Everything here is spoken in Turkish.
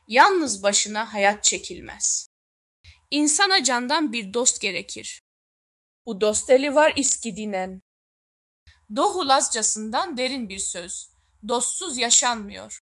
Yalnız başına hayat çekilmez. İnsana candan bir dost gerekir. Bu dost eli var iskidinen. Doğu Lazcasından derin bir söz. Dostsuz yaşanmıyor.